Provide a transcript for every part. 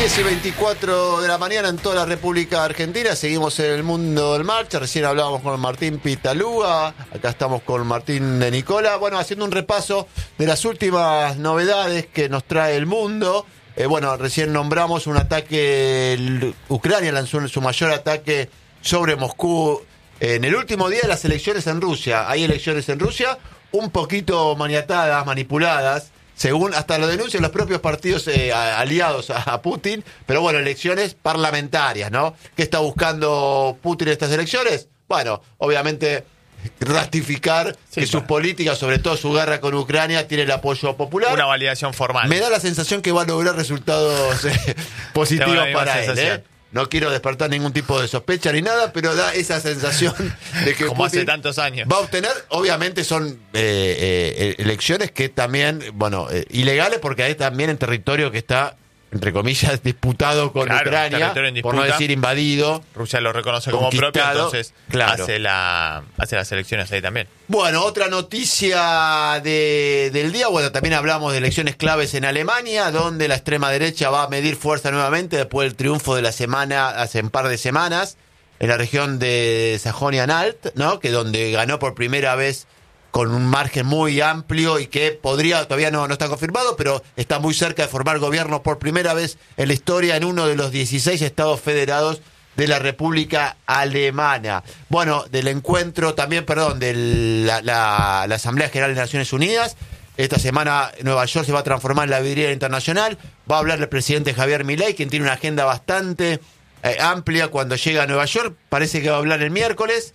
10:24 de la mañana en toda la República Argentina. Seguimos en el mundo del marcha. Recién hablábamos con Martín Pitalúa. Acá estamos con Martín de Nicola. Bueno, haciendo un repaso de las últimas novedades que nos trae el mundo. Recién nombramos un ataque. Ucrania lanzó su mayor ataque sobre Moscú en el último día de las elecciones en Rusia. Hay elecciones en Rusia un poquito maniatadas, manipuladas, según hasta lo denuncian los propios partidos aliados a Putin, pero bueno, elecciones parlamentarias, ¿no? ¿Qué está buscando Putin en estas elecciones? Bueno, obviamente ratificar que sus políticas, sobre todo su guerra con Ucrania, tiene el apoyo popular. Una validación formal. Me da la sensación que va a lograr resultados positivos para él, No quiero despertar ningún tipo de sospecha ni nada, pero da esa sensación de que como Putin hace tantos años va a obtener. Obviamente son elecciones que también, ilegales, porque hay también en territorio que está, entre comillas, disputado con Ucrania, por no decir invadido. Rusia lo reconoce como propio, entonces hace las elecciones ahí también. Bueno, otra noticia del día, también hablamos de elecciones claves en Alemania, donde la extrema derecha va a medir fuerza nuevamente después del triunfo de la semana, hace un par de semanas, en la región de Sajonia-Anhalt, ¿no? Que donde ganó por primera vez con un margen muy amplio y que todavía no está confirmado, pero está muy cerca de formar gobierno por primera vez en la historia en uno de los 16 estados federados de la República Alemana. Bueno, del encuentro también, de la Asamblea General de Naciones Unidas. Esta semana Nueva York se va a transformar en la vidriera internacional. Va a hablar el presidente Javier Milei, quien tiene una agenda bastante amplia cuando llega a Nueva York. Parece que va a hablar el miércoles.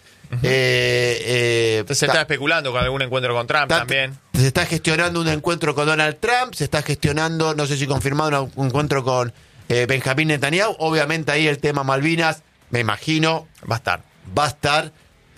Entonces se está especulando con algún encuentro con Trump también. Se está gestionando un encuentro con Donald Trump. Se está gestionando, no sé si confirmado, un encuentro con Benjamín Netanyahu. Obviamente ahí el tema Malvinas, me imagino, va a estar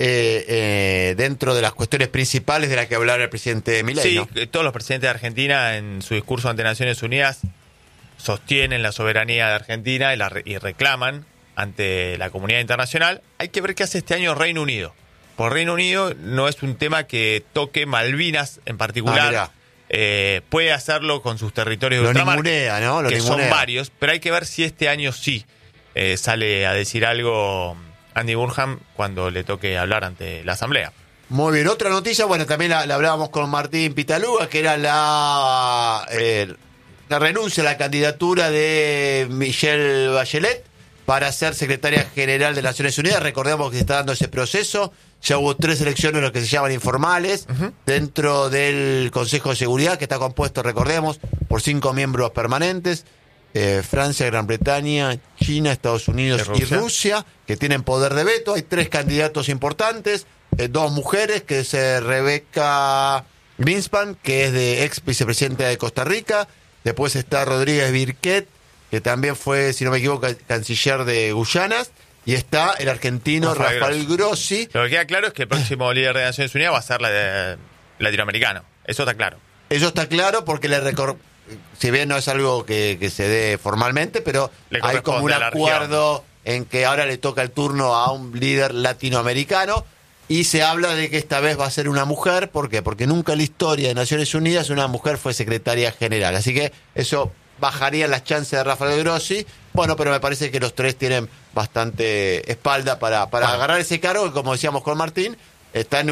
dentro de las cuestiones principales de las que hablará el presidente Milei. Sí, ¿no? Todos los presidentes de Argentina en su discurso ante Naciones Unidas sostienen la soberanía de Argentina y reclaman ante la comunidad internacional. Hay que ver qué hace este año Reino Unido. Por Reino Unido no es un tema que toque Malvinas en particular. Puede hacerlo con sus territorios de ultramar, que son varios, pero hay que ver si este año sí sale a decir algo Andy Burnham cuando le toque hablar ante la Asamblea. Muy bien, otra noticia, también la hablábamos con Martín Pitalúa, que era la renuncia a la candidatura de Michelle Bachelet para ser secretaria general de Naciones Unidas. Recordemos que se está dando ese proceso. Ya hubo 3 elecciones, lo que se llaman informales, dentro del Consejo de Seguridad, que está compuesto, recordemos, por 5 miembros permanentes: Francia, Gran Bretaña, China, Estados Unidos y Rusia, que tienen poder de veto. Hay 3 candidatos importantes, 2 mujeres, que es Rebeca Greenspan, que es de ex vicepresidenta de Costa Rica. Después está Rodríguez Birquet, que también fue, si no me equivoco, canciller de Guyanas. Y está el argentino Rafael Grossi. Lo que queda claro es que el próximo líder de Naciones Unidas va a ser latinoamericano. Eso está claro. Eso está claro porque si bien no es algo que se dé formalmente, pero hay como un acuerdo en que ahora le toca el turno a un líder latinoamericano. Y se habla de que esta vez va a ser una mujer. ¿Por qué? Porque nunca en la historia de Naciones Unidas una mujer fue secretaria general. Así que eso bajaría las chances de Rafael Grossi. Pero me parece que los 3 tienen bastante espalda para agarrar ese cargo, que, como decíamos con Martín, está en